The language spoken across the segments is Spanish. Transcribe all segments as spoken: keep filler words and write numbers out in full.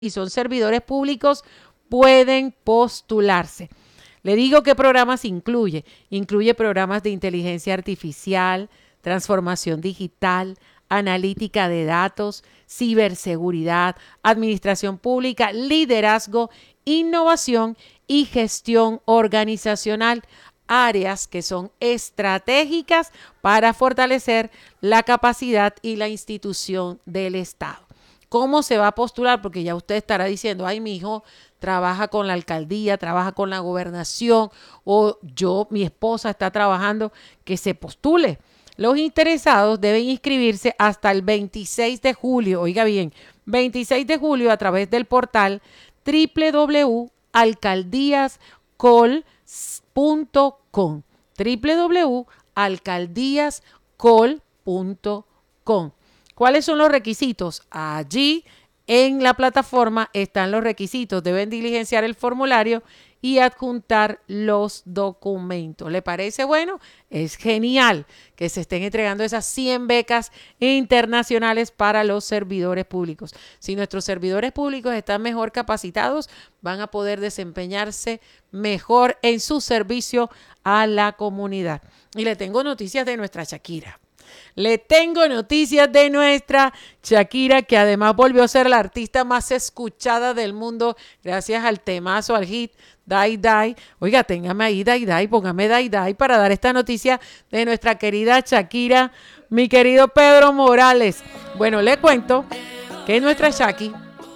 y son servidores públicos pueden postularse. Le digo qué programas incluye. Incluye programas de inteligencia artificial, transformación digital, analítica de datos, ciberseguridad, administración pública, liderazgo, innovación y gestión organizacional, áreas que son estratégicas para fortalecer la capacidad y la institución del Estado. ¿Cómo se va a postular? Porque ya usted estará diciendo, ay, mi hijo trabaja con la alcaldía, trabaja con la gobernación, o yo, mi esposa está trabajando, que se postule. Los interesados deben inscribirse hasta el veintiséis de julio, oiga bien, veintiséis de julio a través del portal doble u doble u doble u punto alcaldías col punto com, doble u doble u doble u punto alcaldías col punto com. ¿Cuáles son los requisitos? Allí en la plataforma están los requisitos. Deben diligenciar el formulario y adjuntar los documentos. ¿Le parece bueno? Es genial que se estén entregando esas cien becas internacionales para los servidores públicos. Si nuestros servidores públicos están mejor capacitados, van a poder desempeñarse mejor en su servicio a la comunidad. Y le tengo noticias de nuestra Shakira. Le tengo noticias de nuestra Shakira, que además volvió a ser la artista más escuchada del mundo gracias al temazo, al hit Die Die. Oiga, téngame ahí Die Die, póngame Die Die para dar esta noticia de nuestra querida Shakira, mi querido Pedro Morales. Bueno, le cuento que nuestra Shaki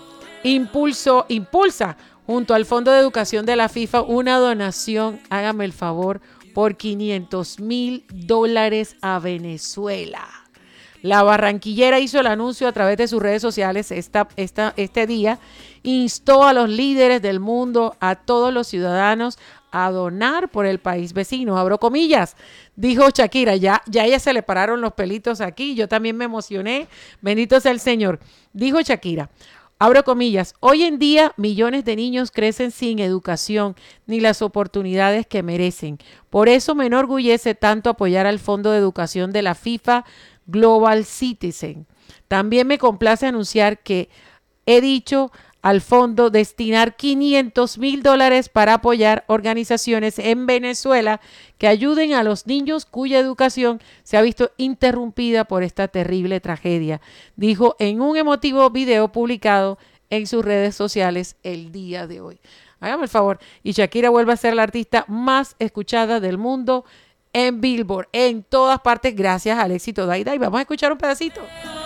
impulso, impulsa junto al Fondo de Educación de la FIFA una donación, hágame el favor, por quinientos mil dólares a Venezuela. La barranquillera hizo el anuncio a través de sus redes sociales esta, esta, este día. Instó a los líderes del mundo, a todos los ciudadanos, a donar por el país vecino. Abro comillas, dijo Shakira. Ya, ya a ella se le pararon los pelitos aquí. Yo también me emocioné. Bendito sea el Señor. Dijo Shakira. Abro comillas, hoy en día millones de niños crecen sin educación ni las oportunidades que merecen. Por eso me enorgullece tanto apoyar al Fondo de Educación de la FIFA Global Citizen. También me complace anunciar que he dicho al fondo destinar quinientos mil dólares para apoyar organizaciones en Venezuela que ayuden a los niños cuya educación se ha visto interrumpida por esta terrible tragedia, dijo en un emotivo video publicado en sus redes sociales el día de hoy. Hágame el favor. Y Shakira vuelve a ser la artista más escuchada del mundo en Billboard, en todas partes, gracias al éxito de Die Die. Vamos a escuchar un pedacito.